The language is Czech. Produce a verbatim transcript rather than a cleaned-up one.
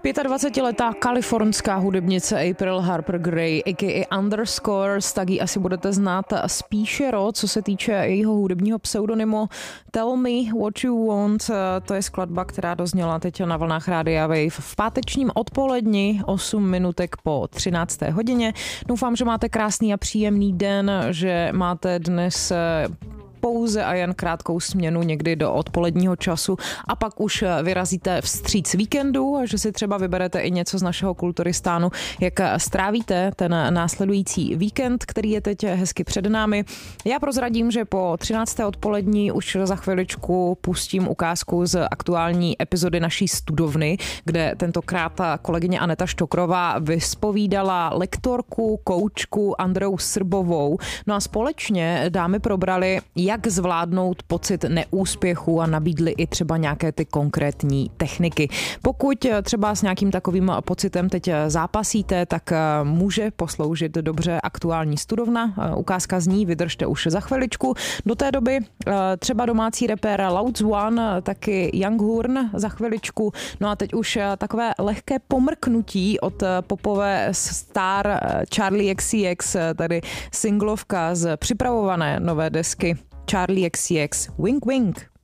dvacetiletá kalifornská hudebnice April Harper Grey, a k a. Underscores, tak ji asi budete znát spíše rod, co se týče jejího hudebního pseudonymu Tell Me What You Want. To je skladba, která dozněla teď na vlnách Rádia Wave v pátečním odpoledni, osm minutek po třinácté hodině. Doufám, že máte krásný a příjemný den, že máte dnes pouze a jen krátkou směnu někdy do odpoledního času a pak už vyrazíte vstříc víkendu a že si třeba vyberete i něco z našeho Kulturistánu, jak strávíte ten následující víkend, který je teď hezky před námi. Já prozradím, že po třinácté odpolední už za chviličku pustím ukázku z aktuální epizody naší studovny, kde tentokrát kolegyně Aneta Štokrová vyspovídala lektorku, koučku Andreu Srbovou. No a společně dámy probrali, jak zvládnout pocit neúspěchu a nabídli i třeba nějaké ty konkrétní techniky. Pokud třeba s nějakým takovým pocitem teď zápasíte, tak může posloužit dobře aktuální studovna. Ukázka z ní vydržte už za chviličku. Do té doby třeba domácí rapper Louds One, taky Young Horn za chviličku. No a teď už takové lehké pomrknutí od popové star Charli X C X, tady singlovka z připravované nové desky Charli X C X, Wink Wink.